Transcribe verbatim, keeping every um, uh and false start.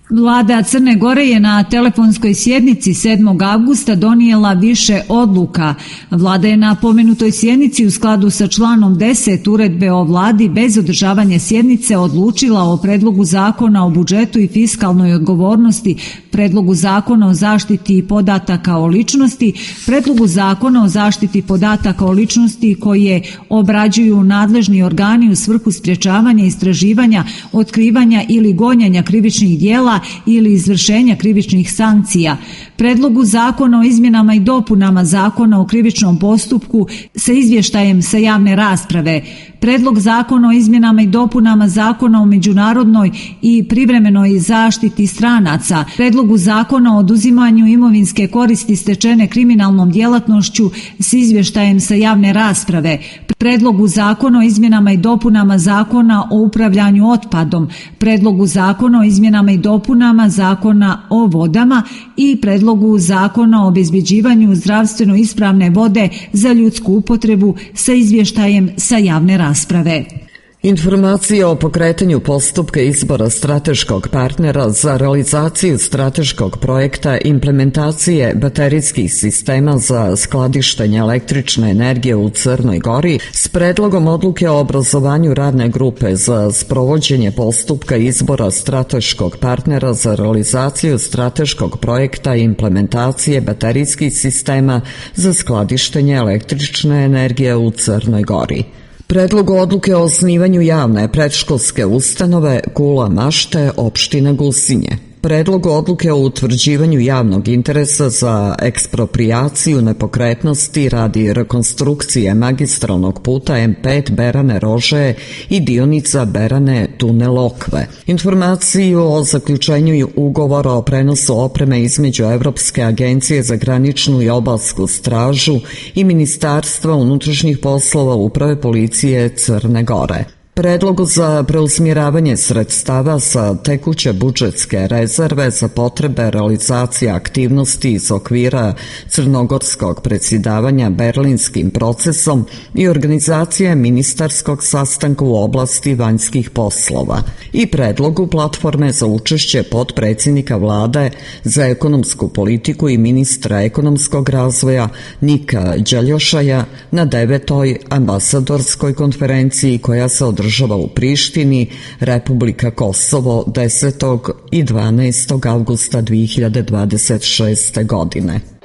Vlada Crne Gore je na telefonskoj sjednici sedmog avgusta donijela više odluka. Vlada je na pomenutoj sjednici u skladu sa članom deset Uredbe o vladi bez održavanja sjednice odlučila o predlogu zakona o budžetu i fiskalnoj odgovornosti, predlogu zakona o zaštiti podataka o ličnosti, predlogu zakona o zaštiti podataka o ličnosti koje obrađuju nadležni organi u svrhu sprječavanja, istraživanja, otkrivanja ili gonjanja krivičnih djela ili izvršenja krivičnih sankcija, predlogu zakona o izmjenama i dopunama Zakona o krivičnom postupku sa izvještajem sa javne rasprave, predlog zakona o izmjenama i dopunama Zakona o međunarodnoj i privremenoj zaštiti stranaca, predlogu zakona o oduzimanju imovinske koristi stečene kriminalnom djelatnošću s izvještajem sa javne rasprave, predlogu zakona o izmjenama i dopunama Zakona o upravljanju otpadom, predlogu zakona o izmjenama i dopunama Zakona o vodama i predlogu zakona o obezbeđivanju zdravstveno ispravne vode za ljudsku upotrebu sa izvještajem sa javne rasprave. Informacije o pokretanju postupka izbora strateškog partnera za realizaciju strateškog projekta implementacije baterijskih sistema za skladištenje električne energije u Crnoj Gori s predlogom odluke o obrazovanju radne grupe za sprovođenje postupka izbora strateškog partnera za realizaciju strateškog projekta implementacije baterijskih sistema za skladištenje električne energije u Crnoj Gori. Predlog odluke o osnivanju javne predškolske ustanove Kula Mašte, opština Gusinje. Predlog odluke o utvrđivanju javnog interesa za eksproprijaciju nepokretnosti radi rekonstrukcije magistralnog puta M pet Berane Rože i dionica Berane Tunel Okve. Informaciju o zaključenju ugovora o prenosu opreme između Evropske agencije za graničnu i obalsku stražu i Ministarstva unutrašnjih poslova Uprave policije Crne Gore. Predlog za preusmjeravanje sredstava sa tekuće budžetske rezerve za potrebe realizacije aktivnosti iz okvira crnogorskog predsjedavanja Berlinskim procesom i organizacije ministarskog sastanka u oblasti vanjskih poslova i predlogu platforme za učešće potpredsjednika vlade za ekonomsku politiku i ministra ekonomskog razvoja Nika Đaljošaja na devetoj ambasadorskoj konferenciji koja se održava u Prištini, Republika Kosovo desetog i dvanaestog avgusta dve hiljade dvadeset šeste godine.